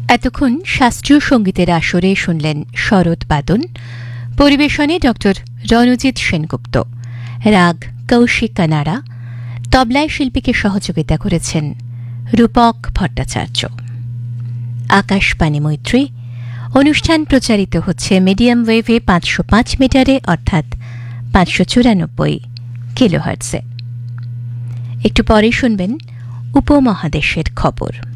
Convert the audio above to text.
এতক্ষণ শাস্ত্রীয় সঙ্গীতের আসরে শুনলেন শরৎ বাদন, পরিবেশনে ড রণজিৎ সেনগুপ্ত, রাগ কৌশিক কানাড়া, তবলায় শিল্পীকে সহযোগিতা করেছেন রূপক ভট্টাচার্য। আকাশবাণী মৈত্রী অনুষ্ঠান প্রচারিত হচ্ছে মিডিয়াম ওয়েভে 505 মিটারে অর্থাৎ 594 কিলোহার্টজে। একটু পরে শুনবেন উপমহাদেশের খবর।